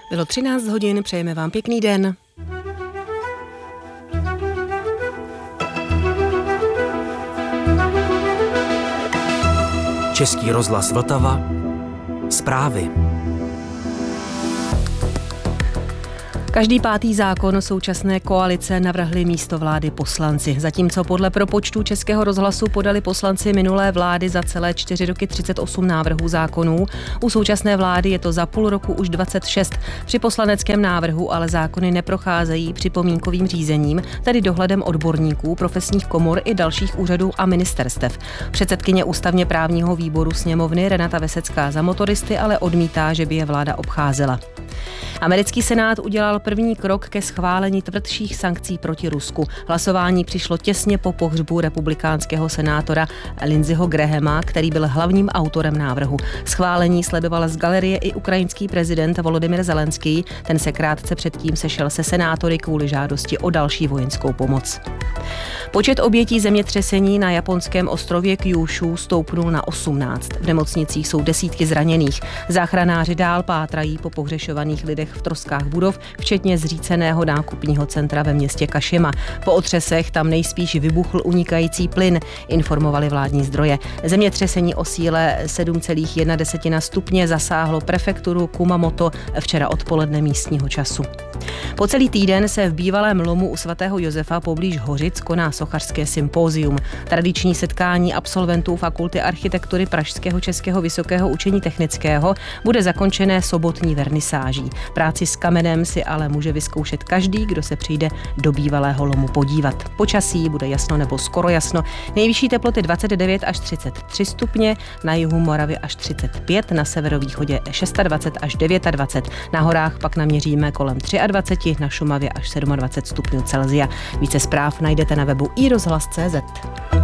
Bylo 13 hodin, přejeme vám pěkný den. Český rozhlas Vltava. Zprávy. Každý pátý zákon současné koalice navrhli místo vlády poslanci. Zatímco podle propočtů Českého rozhlasu podali poslanci minulé vlády za celé 4 roky 38 návrhů zákonů, u současné vlády je to za půl roku už 26. Při poslaneckém návrhu ale zákony neprocházejí připomínkovým řízením, tedy dohledem odborníků, profesních komor i dalších úřadů a ministerstev. Předsedkyně ústavně právního výboru sněmovny Renata Vesecká za motoristy ale odmítá, že by je vláda obcházela. Americký senát udělal první krok ke schválení tvrdších sankcí proti Rusku. Hlasování přišlo těsně po pohřbu republikánského senátora Lindseyho Grahama, který byl hlavním autorem návrhu. Schválení sledoval z galerie i ukrajinský prezident Volodymyr Zelenský. Ten se krátce předtím sešel se senátory kvůli žádosti o další vojenskou pomoc. Počet obětí zemětřesení na japonském ostrově Kyushu stoupnul na 18. V nemocnicích jsou desítky zraněných. Záchranáři dál pátrají po pohřešovaných lidech v troskách budov, včetně zříceného nákupního centra ve městě Kašima. Po otřesech tam nejspíš vybuchl unikající plyn, informovali vládní zdroje. Zemětřesení o síle 7,1 stupně zasáhlo prefekturu Kumamoto včera odpoledne místního času. Po celý týden se v bývalém lomu u svatého Josefa poblíž Hořic koná sochařské sympózium. Tradiční setkání absolventů Fakulty architektury Pražského českého vysokého učení technického bude zakončené sobotní vernisáží. Práci s kamenem si ale může vyzkoušet každý, kdo se přijde do bývalého lomu podívat. Počasí bude jasno nebo skoro jasno. Nejvyšší teploty 29 až 33 stupně, na jihu Moravy až 35, na severovýchodě 26 až 29. Na horách pak naměříme kolem 23, na Šumavě až 27 stupňů Celsia. Více zpráv najdete na webu iRozhlas.cz.